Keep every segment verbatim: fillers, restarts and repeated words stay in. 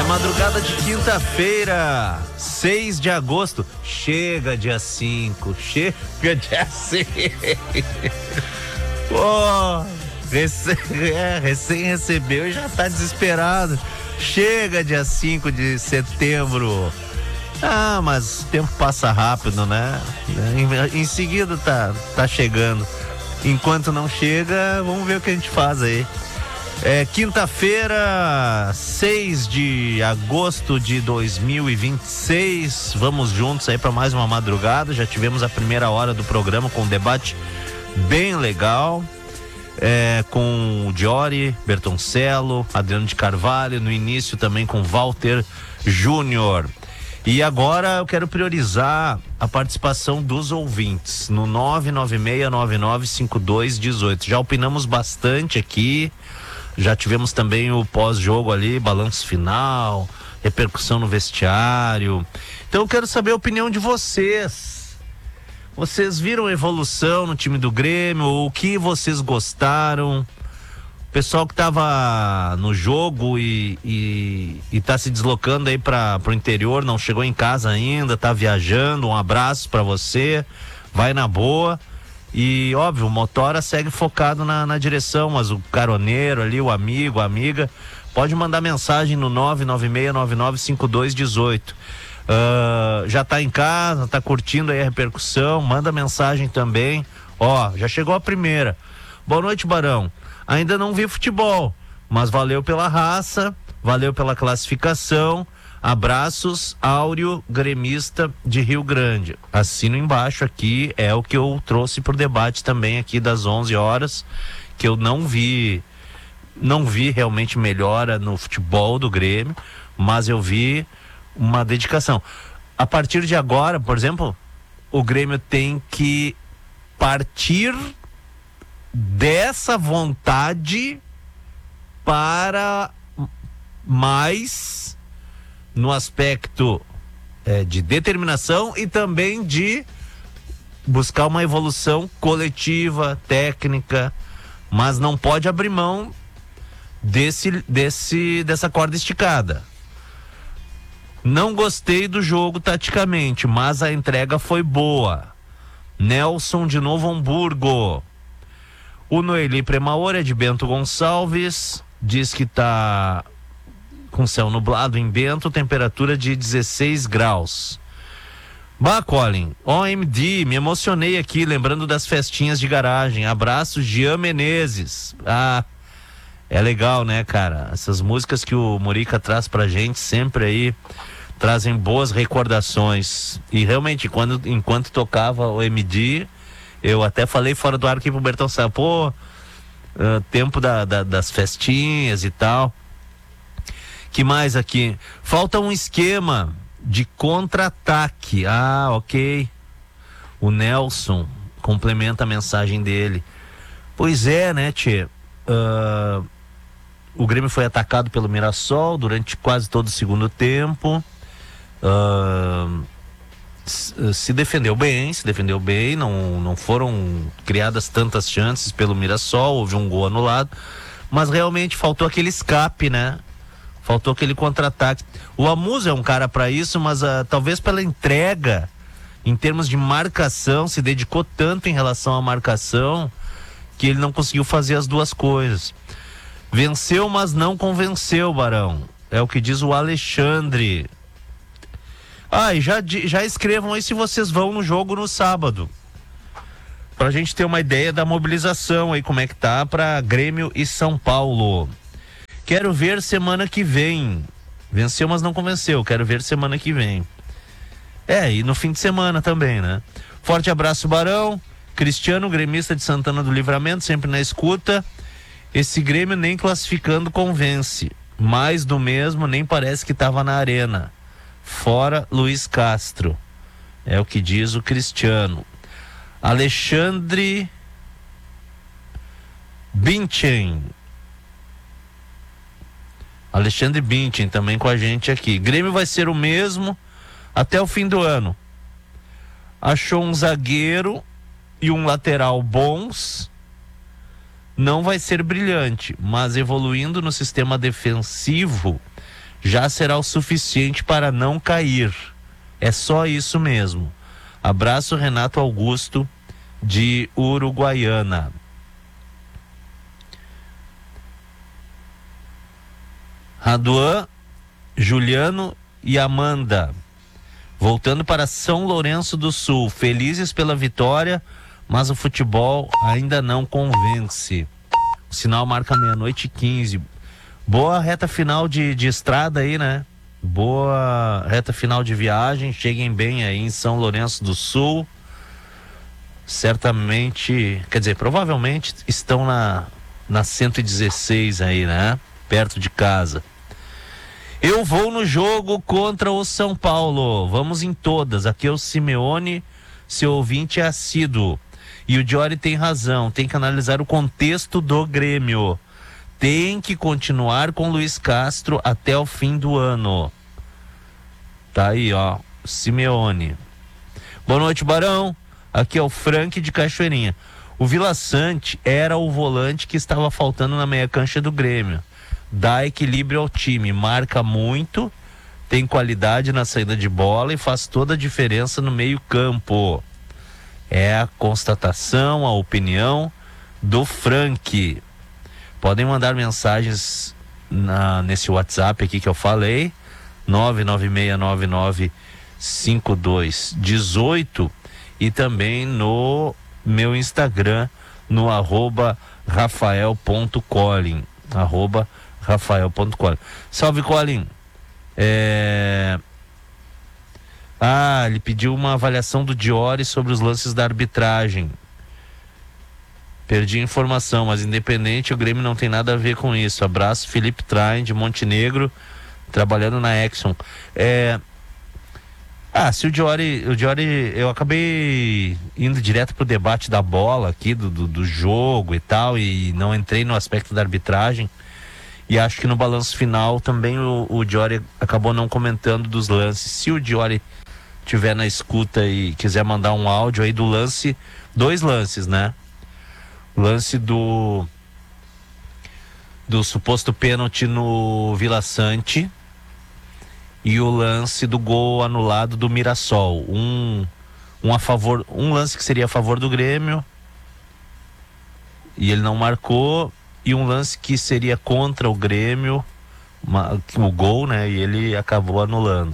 Madrugada de quinta-feira, seis de agosto. Chega dia cinco, chega dia seis. Pô, recém, é, recém recebeu e já tá desesperado. Chega dia cinco de setembro. Ah, mas o tempo passa rápido, né? Em, em seguida tá, tá chegando. Enquanto não chega, vamos ver o que a gente faz aí. É quinta-feira, seis de agosto de dois mil e vinte e seis. Vamos juntos aí para mais uma madrugada. Já tivemos a primeira hora do programa com um debate bem legal, é, com o Diori, Bertoncello, Adriano de Carvalho, no início também com Walter Júnior. E agora eu quero priorizar a participação dos ouvintes no nove nove seis nove nove cinco dois um oito. Já opinamos bastante aqui. Já tivemos também o pós-jogo ali, balanço final, repercussão no vestiário. Então eu quero saber a opinião de vocês. Vocês viram evolução no time do Grêmio? O que vocês gostaram? O pessoal que estava no jogo e, e, e tá se deslocando aí para o interior, não chegou em casa ainda, tá viajando, um abraço para você, vai na boa. E óbvio, o motora segue focado na, na direção, mas o caroneiro ali, o amigo, a amiga, pode mandar mensagem no nove nove seis nove nove cinco dois um oito. Uh, já tá em casa, tá curtindo aí a repercussão, manda mensagem também. Ó, já chegou a primeira. Boa noite, Barão. Ainda não vi futebol, mas valeu pela raça, valeu pela classificação. Abraços, Áureo, gremista de Rio Grande. Assino embaixo aqui, é o que eu trouxe pro debate também aqui das onze horas, que eu não vi, não vi realmente melhora no futebol do Grêmio, mas eu vi uma dedicação. A partir de agora, por exemplo, o Grêmio tem que partir dessa vontade para mais no aspecto é, de determinação e também de buscar uma evolução coletiva, técnica, mas não pode abrir mão desse, desse, dessa corda esticada. Não gostei do jogo taticamente, mas a entrega foi boa. Nelson de Novo Hamburgo. O Noeli Premaora de Bento Gonçalves diz que tá com céu nublado em Bento, temperatura de dezesseis graus. Bah, Colin, O M D, me emocionei aqui, lembrando das festinhas de garagem. Abraço, Jean Menezes. Ah, é legal, né, cara? Essas músicas que o Murica traz pra gente sempre aí trazem boas recordações. E realmente, quando, enquanto tocava o O M D, eu até falei fora do ar aqui pro Bertão Sá, pô, uh, tempo da, da, das festinhas e tal. Que mais aqui? Falta um esquema de contra-ataque. Ah, ok. O Nelson complementa a mensagem dele. Pois é, né, tchê? Uh, o Grêmio foi atacado pelo Mirassol durante quase todo o segundo tempo. Uh, se defendeu bem, se defendeu bem. Não, não foram criadas tantas chances pelo Mirassol. Houve um gol anulado. Mas realmente faltou aquele escape, né? Faltou aquele contra-ataque. O Amuso é um cara para isso, mas uh, talvez pela entrega, em termos de marcação, se dedicou tanto em relação à marcação, que ele não conseguiu fazer as duas coisas. Venceu, mas não convenceu, Barão. É o que diz o Alexandre. Ah, e já, já escrevam aí se vocês vão no jogo no sábado. Pra gente ter uma ideia da mobilização aí, como é que tá pra Grêmio e São Paulo. Quero ver semana que vem. Venceu, mas não convenceu. Quero ver semana que vem. É, e no fim de semana também, né? Forte abraço, Barão. Cristiano, gremista de Santana do Livramento, sempre na escuta. Esse Grêmio nem classificando convence. Mais do mesmo, nem parece que estava na arena. Fora Luiz Castro. É o que diz o Cristiano. Alexandre Binchen. Alexandre Binchen também com a gente aqui. Grêmio vai ser o mesmo até o fim do ano. Achou um zagueiro e um lateral bons. Não vai ser brilhante, mas evoluindo no sistema defensivo, já será o suficiente para não cair. É só isso mesmo. Abraço, Renato Augusto, de Uruguaiana. Raduan, Juliano e Amanda, voltando para São Lourenço do Sul, felizes pela vitória, mas o futebol ainda não convence. O sinal marca meia-noite e quinze. Boa reta final de, de estrada aí, né? Boa reta final de viagem. Cheguem bem aí em São Lourenço do Sul. Certamente, quer dizer, provavelmente estão na, na cento e dezesseis aí, né? Perto de casa. Eu vou no jogo contra o São Paulo. Vamos em todas. Aqui é o Simeone, seu ouvinte é assíduo. E o Diori tem razão. Tem que analisar o contexto do Grêmio. Tem que continuar com Luiz Castro até o fim do ano. Tá aí, ó. Simeone. Boa noite, Barão. Aqui é o Frank de Cachoeirinha. O Vila Sante era o volante que estava faltando na meia cancha do Grêmio. Dá equilíbrio ao time, marca muito, tem qualidade na saída de bola e faz toda a diferença no meio campo. É a constatação, a opinião do Frank. Podem mandar mensagens na, nesse WhatsApp aqui que eu falei, nove nove seis nove nove cinco dois um oito, e também no meu Instagram, no arroba rafael.colin, arroba rafael.colin. Salve, Colin. É... Ah, ele pediu uma avaliação do Diori sobre os lances da arbitragem. Perdi a informação, mas independente, o Grêmio não tem nada a ver com isso. Abraço, Felipe Train, de Montenegro, trabalhando na Exxon. É... Ah, se o Diori, o Diori, eu acabei indo direto pro debate da bola aqui, do, do, do jogo e tal, e não entrei no aspecto da arbitragem. E acho que no balanço final também o, o Diori acabou não comentando dos lances. Se o Diori tiver na escuta e quiser mandar um áudio aí do lance, dois lances, né? Lance do do suposto pênalti no Vila Sante e o lance do gol anulado do Mirassol. Um, um a favor, um lance que seria a favor do Grêmio e ele não marcou, e um lance que seria contra o Grêmio, uma, o gol, né? E ele acabou anulando.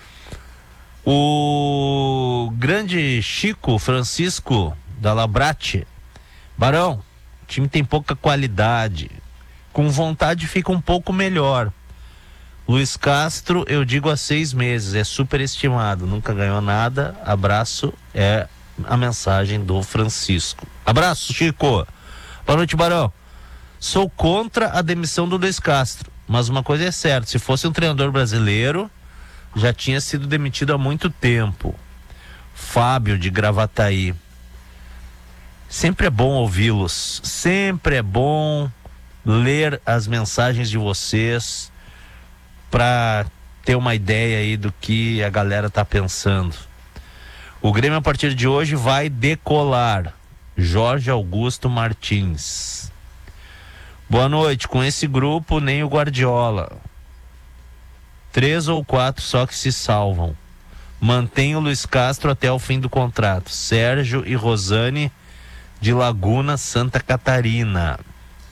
O grande Chico Francisco da Labrate: Barão, o time tem pouca qualidade, com vontade fica um pouco melhor. Luiz Castro, eu digo há seis meses, é superestimado, nunca ganhou nada. Abraço, é a mensagem do Francisco. Abraço, Chico. Boa noite, Barão. Sou contra a demissão do Luiz Castro, mas uma coisa é certa: se fosse um treinador brasileiro, já tinha sido demitido há muito tempo. Fábio de Gravataí. Sempre é bom ouvi-los, sempre é bom ler as mensagens de vocês para ter uma ideia aí do que a galera tá pensando. O Grêmio a partir de hoje vai decolar. Jorge Augusto Martins. Boa noite. Com esse grupo nem o Guardiola. Três ou quatro só que se salvam. Mantém o Luiz Castro até o fim do contrato. Sérgio e Rosane, de Laguna, Santa Catarina.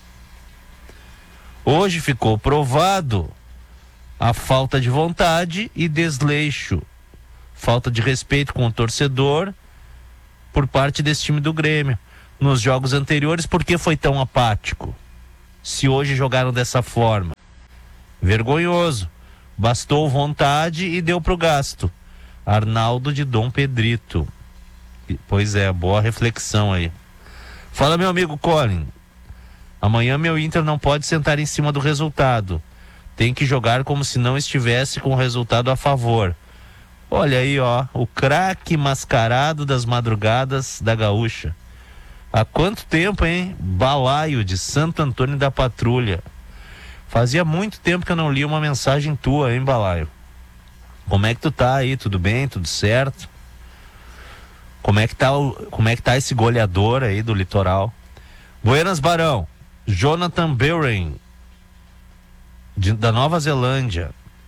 Hoje ficou provado a falta de vontade e desleixo, falta de respeito com o torcedor por parte desse time do Grêmio. Nos jogos anteriores, por que foi tão apático? Se hoje jogaram dessa forma, vergonhoso. Bastou vontade e deu pro gasto. Arnaldo de Dom Pedrito. Pois é, boa reflexão aí. Fala, meu amigo Colin. Amanhã meu Inter não pode sentar em cima do resultado. Tem que jogar como se não estivesse com o resultado a favor. Olha aí, ó, o craque mascarado das madrugadas da Gaúcha. Há quanto tempo, hein? Balaio, de Santo Antônio da Patrulha. Fazia muito tempo que eu não li uma mensagem tua, hein, Balaio? Como é que tu tá aí? Tudo bem? Tudo certo? Como é que tá, o, como é que tá esse goleador aí do litoral? Buenas, Barão. Jonathan Beuren, de, da Nova Zelândia.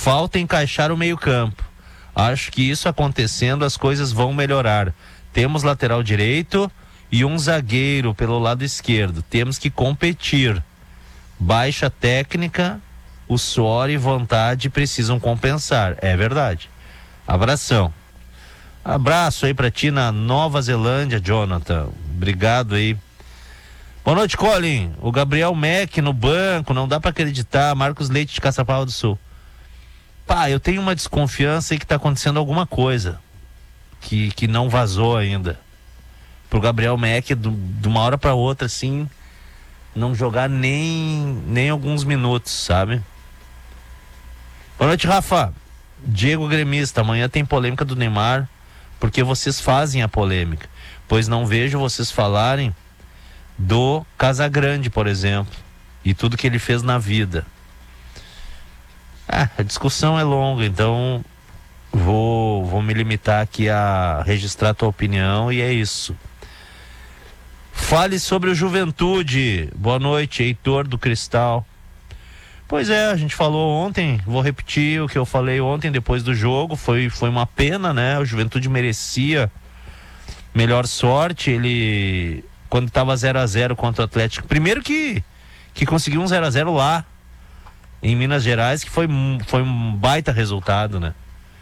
Falta encaixar o meio-campo. Acho que isso acontecendo, as coisas vão melhorar. Temos lateral direito e um zagueiro pelo lado esquerdo. Temos que competir. Baixa técnica, o suor e vontade precisam compensar. É verdade. Abração. Abraço aí pra ti na Nova Zelândia, Jonathan. Obrigado aí. Boa noite, Colin. O Gabriel Mack no banco, não dá pra acreditar. Marcos Leite de Caçapava do Sul. Pá, eu tenho uma desconfiança aí que tá acontecendo alguma coisa que, que não vazou ainda. Pro Gabriel Mack, do, de uma hora pra outra, assim, não jogar nem, nem alguns minutos, sabe? Boa noite, Rafa. Diego Gremista, amanhã tem polêmica do Neymar, porque vocês fazem a polêmica. Pois não vejo vocês falarem do Casagrande, por exemplo, e tudo que ele fez na vida. Ah, a discussão é longa, então vou, vou me limitar aqui a registrar a tua opinião e é isso. Fale sobre o Juventude. Boa noite, Heitor do Cristal. Pois é, a gente falou ontem, vou repetir o que eu falei ontem depois do jogo, foi, foi uma pena, né? O Juventude merecia melhor sorte, ele, quando estava zero a zero contra o Atlético, primeiro que, que conseguiu um zero a zero lá, em Minas Gerais, que foi, foi um baita resultado, né?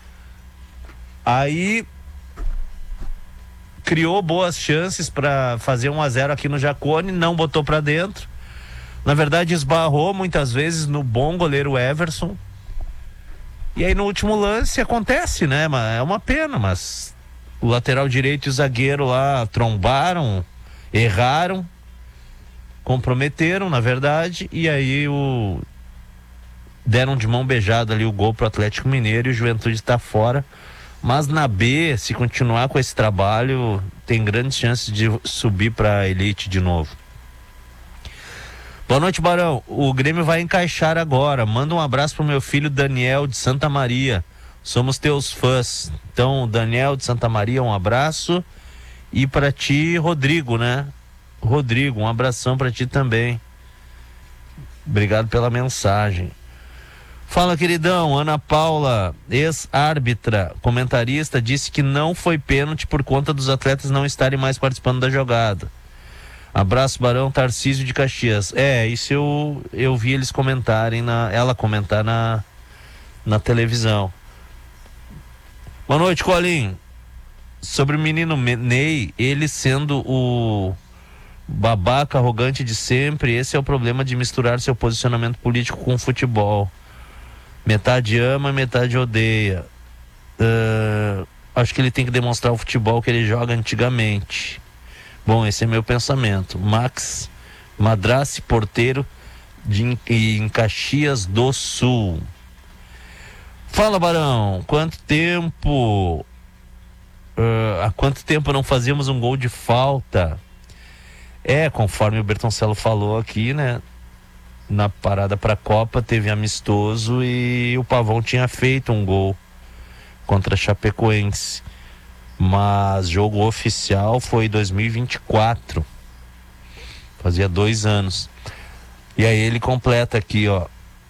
Aí criou boas chances para fazer um a zero aqui no Jacone, não botou para dentro. Na verdade, esbarrou muitas vezes no bom goleiro Everson. E aí no último lance acontece, né? É uma pena, mas o lateral direito e o zagueiro lá trombaram, erraram, comprometeram, na verdade, e aí o deram de mão beijada ali o gol pro Atlético Mineiro e o Juventude está fora. Mas na B, se continuar com esse trabalho, tem grandes chances de subir pra elite de novo. Boa noite, Barão. O Grêmio vai encaixar agora. Manda um abraço pro meu filho Daniel de Santa Maria. Somos teus fãs. Então, Daniel de Santa Maria, um abraço. E pra ti, Rodrigo, né? Rodrigo, um abração pra ti também. Obrigado pela mensagem. Fala, queridão. Ana Paula, ex-árbitra, comentarista, disse que não foi pênalti por conta dos atletas não estarem mais participando da jogada. Abraço, Barão. Tarcísio de Caxias. É, isso eu, eu vi eles comentarem, na, ela comentar na, na televisão. Boa noite, Colim. Sobre o menino Ney, ele sendo o babaca arrogante de sempre, esse é o problema de misturar seu posicionamento político com o futebol. Metade ama, metade odeia. Uh, acho que ele tem que demonstrar o futebol que ele joga antigamente. Bom, esse é meu pensamento. Max Madrace, porteiro de, em Caxias do Sul. Fala, Barão. Quanto tempo... Uh, há quanto tempo não fazíamos um gol de falta? É, conforme o Bertoncello falou aqui, né? Na parada para a Copa teve amistoso e o Pavão tinha feito um gol contra a Chapecoense, mas jogo oficial foi dois mil e vinte e quatro, fazia dois anos. E aí ele completa aqui, ó,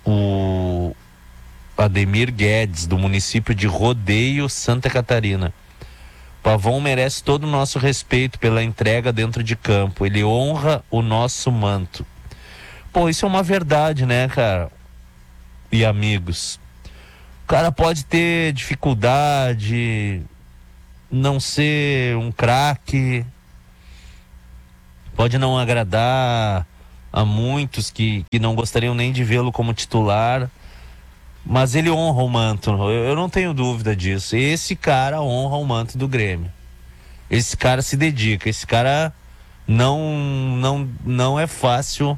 o Ademir Guedes, do município de Rodeio, Santa Catarina. Pavão merece todo o nosso respeito pela entrega dentro de campo, ele honra o nosso manto. Pô, isso é uma verdade, né, cara? E amigos, o cara pode ter dificuldade, não ser um craque, pode não agradar a muitos que, que não gostariam nem de vê-lo como titular, mas ele honra o manto, eu, eu não tenho dúvida disso. Esse cara honra o manto do Grêmio, esse cara se dedica, esse cara não, não, não é fácil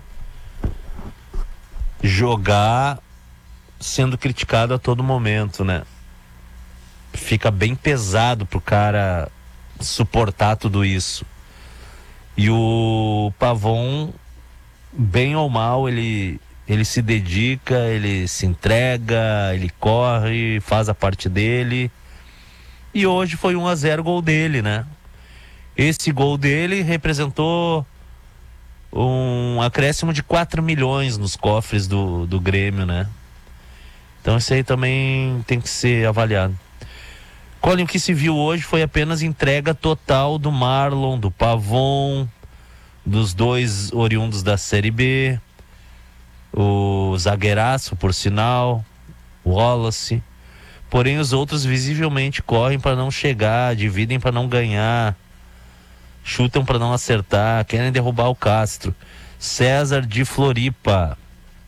jogar sendo criticado a todo momento, né? Fica bem pesado pro cara suportar tudo isso. E o Pavão, bem ou mal, ele, ele se dedica, ele se entrega, ele corre, faz a parte dele. E hoje foi um a zero gol dele, né? Esse gol dele representou um acréscimo de quatro milhões nos cofres do, do Grêmio, né? Então isso aí também tem que ser avaliado. Colin, o que se viu hoje foi apenas entrega total do Marlon, do Pavon, dos dois oriundos da Série B, o zagueiraço, por sinal, o Wallace. Porém, os outros visivelmente correm para não chegar, dividem para não ganhar, chutam para não acertar, querem derrubar o Castro. César de Floripa.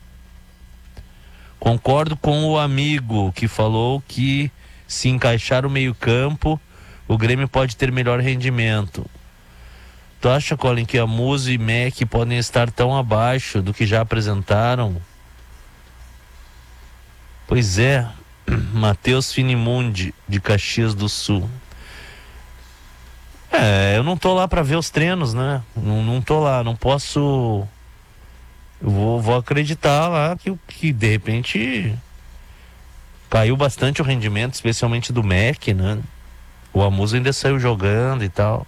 Concordo com o amigo que falou que se encaixar o meio-campo, o Grêmio pode ter melhor rendimento. Tu acha, Colin, que a Muso e Mac podem estar tão abaixo do que já apresentaram? Pois é, Matheus Finimundi, de Caxias do Sul. É, eu não tô lá para ver os treinos, né? Não, não tô lá, não posso... Eu vou, vou acreditar lá que, que de repente caiu bastante o rendimento, especialmente do Mac, né? O Amuso ainda saiu jogando e tal.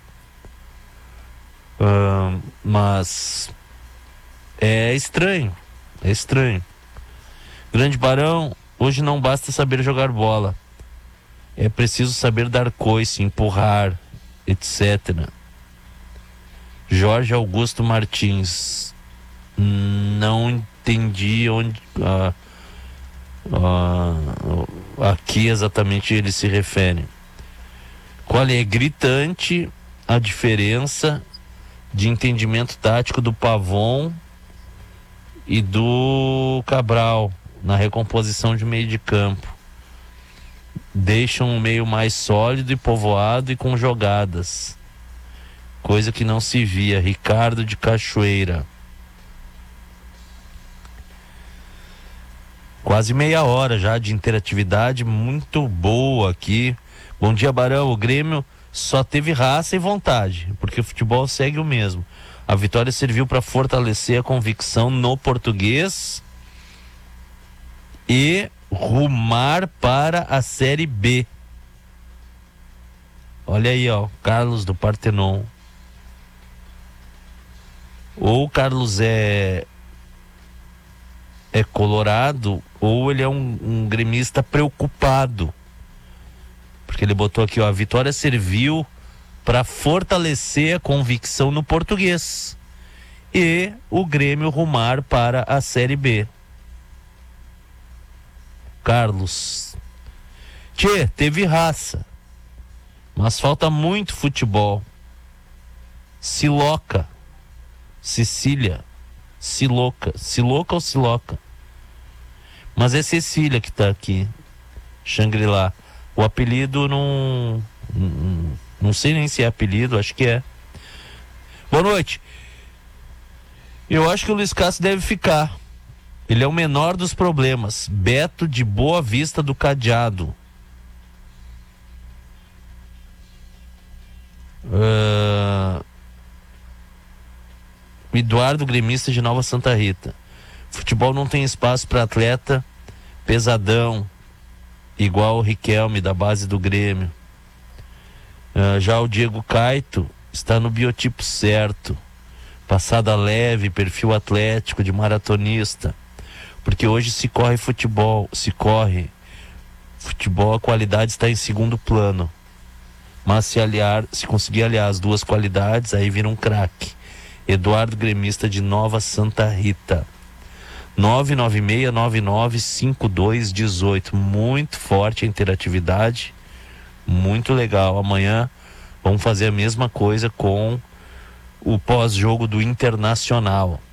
Uh, mas é estranho, é estranho. Grande Barão, hoje não basta saber jogar bola. É preciso saber dar coice, empurrar, etcétera. Jorge Augusto Martins. Não entendi onde uh, uh, aqui exatamente ele se refere. Qual é? Gritante a diferença de entendimento tático do Pavon e do Cabral na recomposição de meio de campo. Deixam um meio mais sólido e povoado e com jogadas, coisa que não se via. Ricardo de Cachoeira. Quase meia hora já de interatividade muito boa aqui. Bom dia, Barão. O Grêmio só teve raça e vontade, porque o futebol segue o mesmo. A vitória serviu para fortalecer a convicção no Português e rumar para a Série B. Olha aí, ó, Carlos do Partenon. Ou o Carlos é é colorado, ou ele é um, um gremista preocupado, porque ele botou aqui, ó, a vitória serviu para fortalecer a convicção no Português e o Grêmio rumar para a Série B. Carlos. Tchê, teve raça, mas falta muito futebol. Siloca. Cecília. Siloca. Siloca ou Siloca? Mas é Cecília que tá aqui. Shangri-La. O apelido não... Não, não sei nem se é apelido, acho que é. Boa noite. Eu acho que o Luiz Castro deve ficar. Ele é o menor dos problemas. Beto de Boa Vista do Cadeado. Uh... Eduardo, gremista de Nova Santa Rita. Futebol não tem espaço para atleta pesadão, igual o Riquelme da base do Grêmio. Uh, já o Diego Caito está no biotipo certo. Passada leve, perfil atlético de maratonista. Porque hoje se corre futebol, se corre futebol, a qualidade está em segundo plano. Mas se aliar, se conseguir aliar as duas qualidades, aí vira um craque. Eduardo, gremista de Nova Santa Rita. nove nove seis nove nove cinco dois um oito. Muito forte a interatividade, muito legal. Amanhã vamos fazer a mesma coisa com o pós-jogo do Internacional.